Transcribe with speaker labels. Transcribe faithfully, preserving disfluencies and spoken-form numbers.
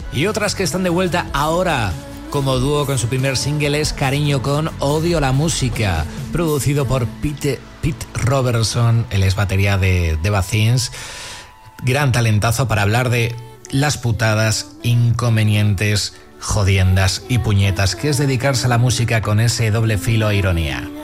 Speaker 1: Y otras que están de vuelta ahora como dúo con su primer single es Cariño con Odio la Música, producido por Pete, Pete Robertson, el ex batería de The Bad Things. Gran talentazo para hablar de las putadas, inconvenientes, jodiendas y puñetas que es dedicarse a la música con ese doble filo e ironía.